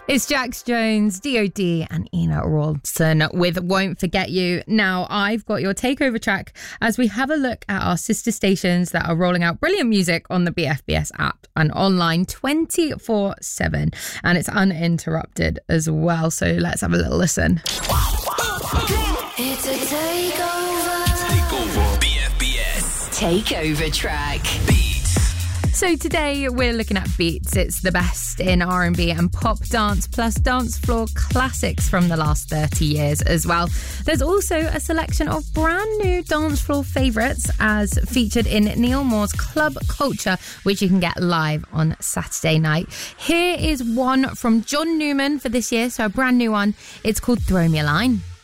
It's Jax Jones, D.O.D. and Ina Rawson with Won't Forget You. Now, I've got your takeover track as we have a look at our sister stations that are rolling out brilliant music on the BFBS app and online 24/7. And it's uninterrupted as well. So let's have a little listen. It's a takeover. Takeover BFBS. Takeover track. So today we're looking at Beats. It's the best in R&B and pop dance, plus dance floor classics from the last 30 years as well. There's also a selection of brand new dance floor favourites as featured in Neil Moore's Club Culture, which you can get live on Saturday night. Here is one from John Newman for this year, so a brand new one. It's called Throw Me a Line.